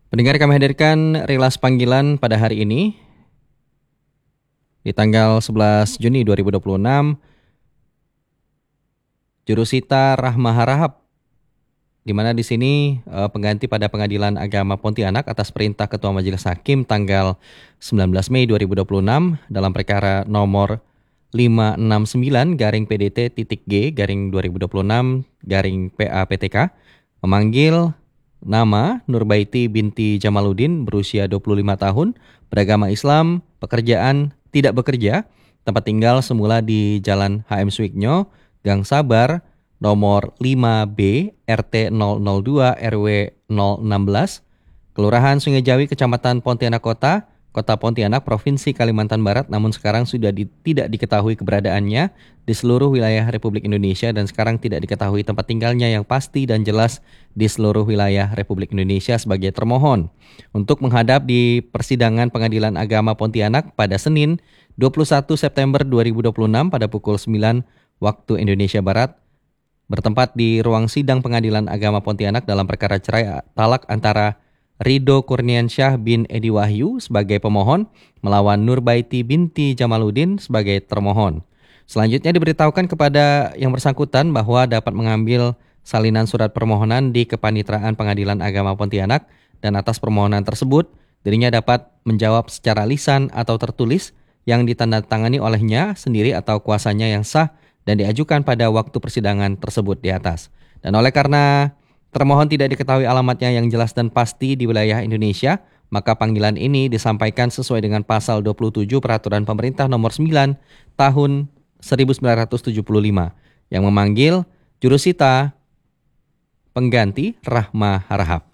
Pendengar, kami hadirkan rilas panggilan pada hari ini di tanggal 11 Juni 2026, Jurusita Rahma Harahap, di mana di sini pengganti pada Pengadilan Agama Pontianak atas perintah Ketua Majelis Hakim tanggal 19 Mei 2026 dalam perkara nomor 569 garing PDT titik G garing 2026 garing PA-PTK memanggil nama Nurbaiti binti Jamaluddin berusia 25 tahun, beragama Islam, pekerjaan tidak bekerja, tempat tinggal semula di Jalan HM Suiknyo, Gang Sabar, nomor 5B, RT 002, RW 016, Kelurahan Sungai Jawi, Kecamatan Pontianak Kota, Kota Pontianak, Provinsi Kalimantan Barat, namun sekarang sudah tidak diketahui keberadaannya di seluruh wilayah Republik Indonesia dan sekarang tidak diketahui tempat tinggalnya yang pasti dan jelas di seluruh wilayah Republik Indonesia sebagai termohon untuk menghadap di persidangan Pengadilan Agama Pontianak pada Senin 21 September 2026 pada pukul 9 waktu Indonesia Barat, bertempat di ruang sidang Pengadilan Agama Pontianak dalam perkara cerai talak antara Ridho Kurniansyah bin Edi Wahyu sebagai pemohon melawan Nurbaiti binti Jamaluddin sebagai termohon. Selanjutnya diberitahukan kepada yang bersangkutan bahwa dapat mengambil salinan surat permohonan di Kepanitraan Pengadilan Agama Pontianak dan atas permohonan tersebut dirinya dapat menjawab secara lisan atau tertulis yang ditandatangani olehnya sendiri atau kuasanya yang sah dan diajukan pada waktu persidangan tersebut di atas. Dan oleh karena termohon tidak diketahui alamatnya yang jelas dan pasti di wilayah Indonesia, maka panggilan ini disampaikan sesuai dengan pasal 27 Peraturan Pemerintah Nomor 9 Tahun 1975 yang memanggil Jurusita pengganti Rahma Harahap.